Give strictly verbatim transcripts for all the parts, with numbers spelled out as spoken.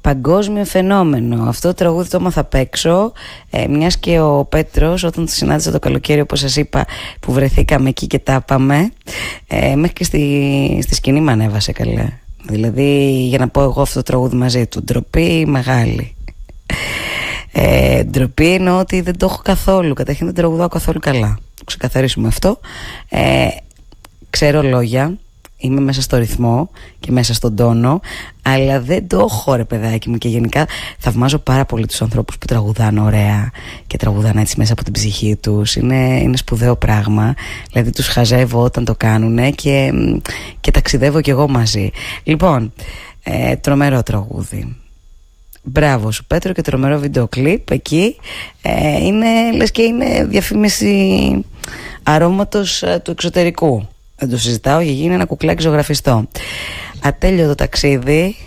παγκόσμιο φαινόμενο. Αυτό το τραγούδι το έμαθα απ' έξω, ε, μιας και ο Πέτρος, όταν το συνάντησα το καλοκαίρι, όπως σας είπα, που βρεθήκαμε εκεί και τα είπαμε, ε, μέχρι και στη, στη σκηνή με ανέβασε καλέ. Δηλαδή για να πω εγώ αυτό το τραγούδι μαζί του. Ντροπή μεγάλη. Ε, ντροπή εννοώ ότι δεν το έχω καθόλου. Καταρχήν δεν τραγουδάω καθόλου καλά. Το ξεκαθαρίσουμε αυτό. ε, Ξέρω λόγια, είμαι μέσα στο ρυθμό και μέσα στον τόνο, αλλά δεν το έχω ρε παιδάκι μου. Και γενικά θαυμάζω πάρα πολύ τους ανθρώπους που τραγουδάνε ωραία και τραγουδάνε έτσι μέσα από την ψυχή τους. Είναι, είναι σπουδαίο πράγμα. Δηλαδή τους χαζεύω όταν το κάνουνε και, και ταξιδεύω κι εγώ μαζί. Λοιπόν, ε, τρομερό τραγούδι. Μπράβο σου Πέτρο, και τρομερό βίντεο κλιπ εκεί. ε, Είναι λες και είναι διαφήμιση αρώματος ε, του εξωτερικού. Δεν το συζητάω, για γίνει ένα κουκλάκι ζωγραφιστό. Ατέλειωτο ταξίδι.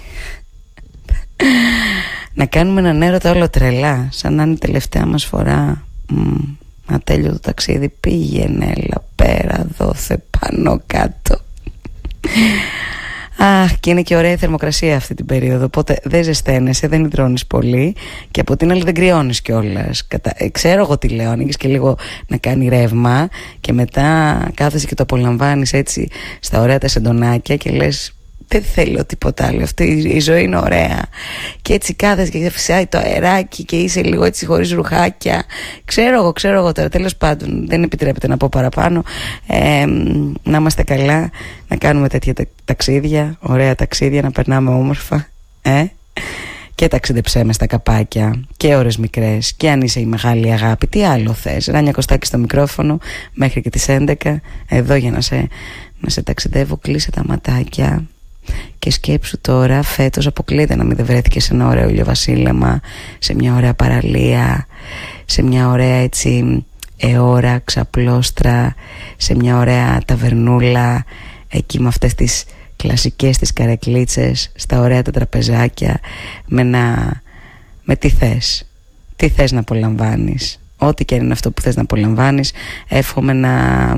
Να κάνουμε έναν έρωτα όλο τρελά, σαν να είναι η τελευταία μας φορά. mm, Ατέλειωτο ταξίδι. Πήγαινε, έλα πέρα, δώθε, πάνω κάτω. Αχ, και είναι και ωραία η θερμοκρασία αυτή την περίοδο. Οπότε δεν ζεσταίνεσαι, δεν υδρώνεις πολύ, και από την άλλη δεν κρυώνεις κιόλας. Κατα... Ε, ξέρω εγώ τι λέω. Ανοίγεις και λίγο να κάνει ρεύμα, και μετά κάθεσαι και το απολαμβάνεις έτσι στα ωραία τα σεντονάκια και λες, δεν θέλω τίποτα άλλο. Αυτή η ζωή είναι ωραία. Και έτσι κάθεσαι και φυσάει το αεράκι και είσαι λίγο έτσι χωρίς ρουχάκια. Ξέρω εγώ, ξέρω εγώ τώρα. Τέλος πάντων, δεν επιτρέπεται να πω παραπάνω. Ε, να είμαστε καλά, να κάνουμε τέτοια ταξίδια, ωραία ταξίδια, να περνάμε όμορφα. Ε? Και ταξίδεψέ με στα καπάκια, και ώρες μικρές, και αν είσαι η μεγάλη αγάπη. Τι άλλο θες? Ράνια Κωστάκη στο μικρόφωνο μέχρι και τις έντεκα. Εδώ για να σε, να σε ταξιδεύω. Κλείσε τα ματάκια. Και σκέψου τώρα, φέτος αποκλείεται να μην δεν βρέθηκε σε ένα ωραίο ηλιοβασίλεμα, σε μια ωραία παραλία, σε μια ωραία έτσι αιώρα, ξαπλώστρα, σε μια ωραία ταβερνούλα, εκεί με αυτές τις κλασικές τις καρεκλίτσες, στα ωραία τα τραπεζάκια, με, να... με τι θες, τι θες να απολαμβάνεις. Ό,τι και είναι αυτό που θες να απολαμβάνεις, εύχομαι να...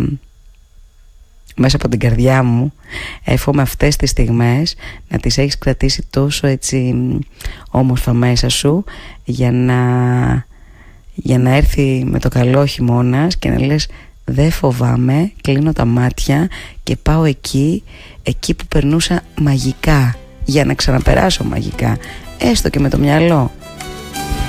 μέσα από την καρδιά μου εύχομαι αυτές τις στιγμές να τις έχεις κρατήσει τόσο έτσι όμορφα μέσα σου, για να, για να έρθει με το καλό χειμώνας και να λες, δεν φοβάμαι, κλείνω τα μάτια και πάω εκεί, εκεί που περνούσα μαγικά, για να ξαναπεράσω μαγικά, έστω και με το μυαλό.